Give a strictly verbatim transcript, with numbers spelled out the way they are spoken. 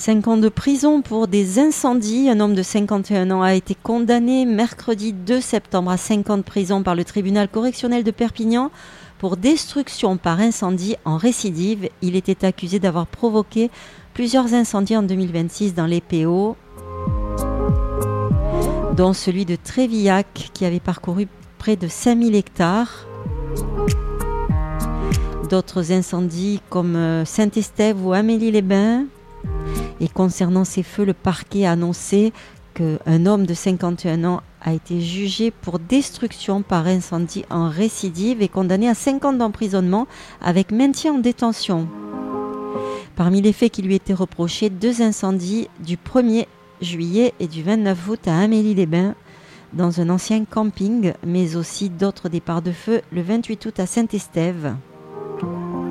Cinq ans de prison pour des incendies. Un homme de cinquante et un ans a été condamné mercredi deux septembre à cinq ans de prison par le tribunal correctionnel de Perpignan pour destruction par incendie en récidive. Il était accusé d'avoir provoqué plusieurs incendies en deux mille vingt-six dans les P O, dont celui de Trévillac qui avait parcouru près de cinq mille hectares. D'autres incendies comme Saint-Estève ou Amélie-les-Bains. Et concernant ces feux, le parquet a annoncé qu'un homme de cinquante et un ans a été jugé pour destruction par incendie en récidive et condamné à cinq ans d'emprisonnement avec maintien en détention. Parmi les faits qui lui étaient reprochés, deux incendies du premier juillet et du vingt-neuf août à Amélie-les-Bains dans un ancien camping, mais aussi d'autres départs de feu le vingt-huit août à Saint-Estève.